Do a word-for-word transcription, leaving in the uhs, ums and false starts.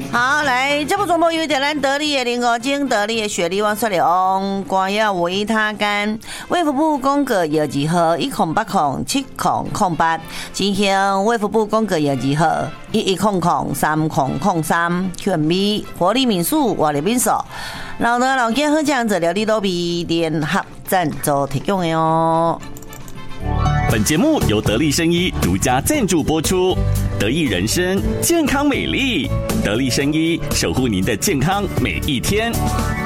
好，来，这部节目由咱得力的零五精、得力的雪梨王雪里翁、光耀维他干、卫福部公告药剂号一零八零七零零八，进行卫福部公告药剂号一一零零三零零三 Q M B 活力民宿活力民宿，老的老健好酱治疗你都比联合赞助提供的哦。 本节目由得力生医独家赞助播出，得益人生健康美丽，得力生医守护您的健康每一天。